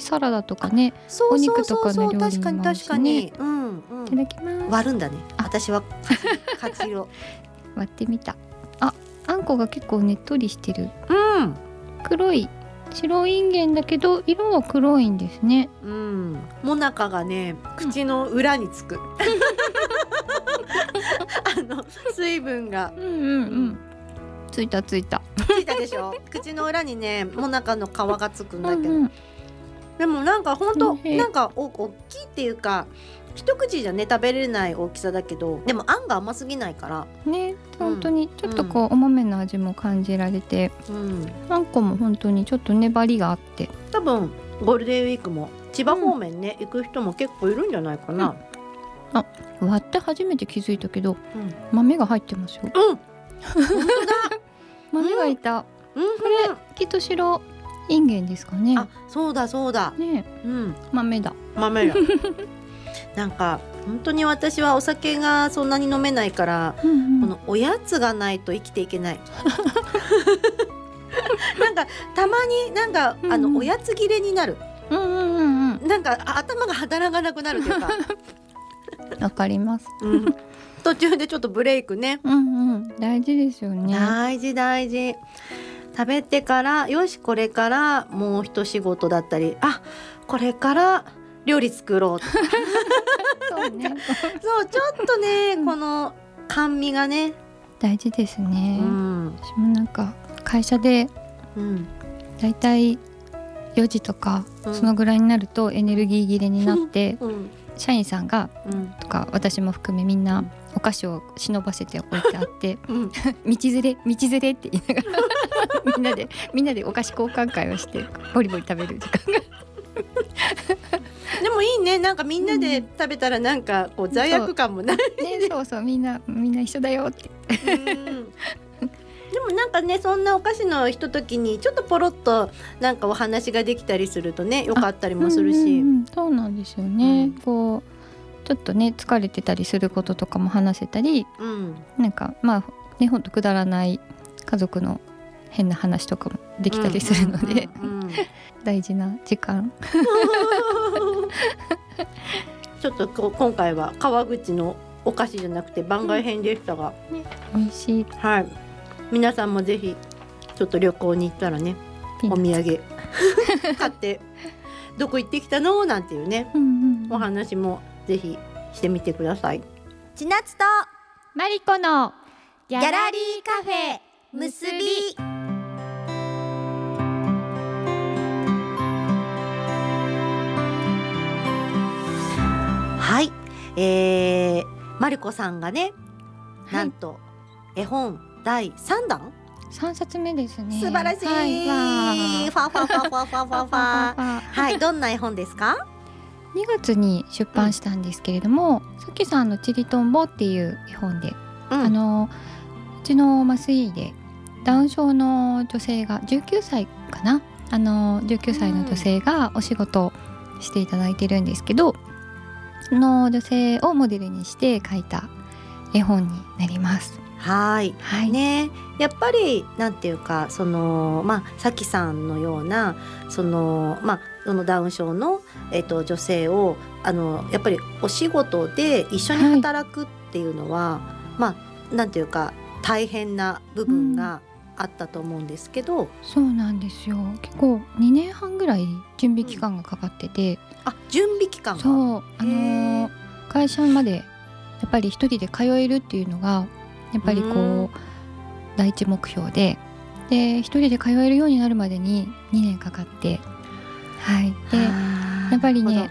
サラダとかね、 そうお肉とかの料理にも合うしね。 確かに確かに、うんうん、 いただきます。 割るんだね。私はカチロ割ってみた。あんこが結構ねっとりしてる。 うん、 黒い白いんげんだけど色は黒いんですね。 うん、もなかがね口の裏につく、水分が、 うんうんうん、ついたついたでしょ。口の裏にねもなかの皮がつくんだけど、 うんうん、 でもなんかほんとなんか大きいっていうか一口じゃね食べれない大きさだけど、でもあんが甘すぎないからね、本当にちょっとこう、重めの味も感じられて、 うん、 あんこも本当にちょっと粘りがあって、 多分ゴールデンウィークも千葉方面ね、行く人も結構いるんじゃないかな、 割って初めて気づいたけど、 うん、 豆が入ってますよ。 うん、本当だ豆がいた、 うん、 これきっと白いんげんですかね。 あ、そうだそうだ、 ね、 うん、 豆だ。 豆だなんか本当に私はお酒がそんなに飲めないから、 うんうん、 このおやつがないと生きていけないなんかたまになんか、 うんうん、 おやつ切れになる、 うんうんうんうん、 なんか頭が働かなくなるというかわかります、 うん、途中でちょっとブレイクね、 うんうん、大事ですよね。 大事大事。食べてからよしこれからもう一仕事だったり、あこれから料理作ろうとかそうねそうちょっとね、 うん、 この甘味がね大事ですね、 うん、 私もなんか会社でだいたい4時とか、 うん、 そのぐらいになるとエネルギー切れになって、 うん、 社員さんが、 うん、 とか私も含めみんなお菓子を忍ばせて置いてあって、 うん、 道連れって言いながらみんなでお菓子交換会をしてボリボリ食べる時間がでもいいね、なんかみんなで食べたらなんかこう罪悪感もない、 そうそう、みんな一緒だよってでもなんかね、そんなお菓子のひとときにちょっとポロッとなんかお話ができたりするとね、よかったりもするし、 うんうんうん、そうなんですよね、こうちょっとね疲れてたりすることとかも話せたり、 うん、 なんかまあね、ほんとくだらない家族の変な話とかもできたりするので、大事な時間ちょっと今回は川口のお菓子じゃなくて番外編でしたが、 ね、美味しい、 はい、皆さんもぜひちょっと旅行に行ったらね、お土産買ってどこ行ってきたのなんていうね、 うんうん、 お話もぜひしてみてください。 千夏とマリコのギャラリーカフェ結び。 はい、マリコさんがね、なんと絵本第3弾、 3冊目ですね。 素晴らしい、はい、ファファファファファファファはい、どんな絵本ですか ？2月に出版したんですけれども、さきさんのちりとんぼっていう絵本で、うちの麻酔でダウン症の女性が19歳かな、19歳の女性がお仕事をしていただいてるんですけど、その女性をモデルにして描いた絵本になります。 はい、はい、ね、やっぱりなんていうか、そのさきさんのようなそのダウン症の、女性をやっぱりお仕事で一緒に働くっていうのは、なんていうか大変な部分があったと思うんですけど、 そうなんですよ。結構2年半ぐらい準備期間がかかってて、 準備期間が、 そう会社までやっぱり一人で通えるっていうのがやっぱりこう第一目標で一人で通えるようになるまでに2年かかって、はい、でやっぱりね、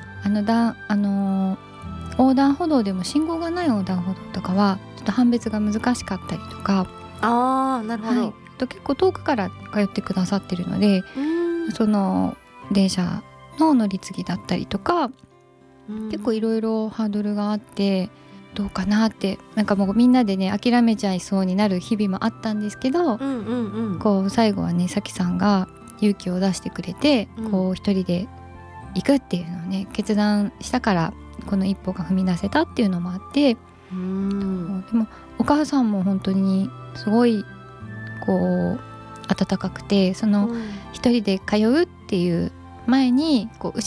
横断歩道でも信号がない横断歩道とかはちょっと判別が難しかったりとか、 なるほど、 はい、結構遠くから通ってくださってるので、その電車の乗り継ぎだったりとか、結構いろいろハードルがあってどうかなって、なんかもうみんなでね諦めちゃいそうになる日々もあったんですけど、こう最後はねさきさんが勇気を出してくれて、こう一人で行くっていうのをね決断したからこの一歩が踏み出せたっていうのもあって、でもお母さんも本当にすごいこう温かくて、その一人で通うっていう前にこう